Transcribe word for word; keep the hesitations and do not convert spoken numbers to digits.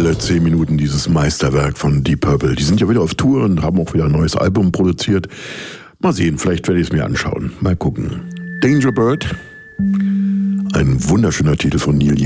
alle zehn Minuten dieses Meisterwerk von Deep Purple. Die sind ja wieder auf Tour und haben auch wieder ein neues Album produziert. Mal sehen, vielleicht werde ich es mir anschauen. Mal gucken. Danger Bird, ein wunderschöner Titel von Neil Young.